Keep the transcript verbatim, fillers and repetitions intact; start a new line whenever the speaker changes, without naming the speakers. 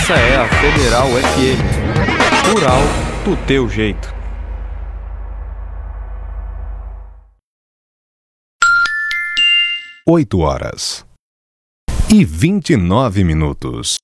Essa é a Federal F M. Rural do teu jeito.
Oito horas e vinte e nove minutos.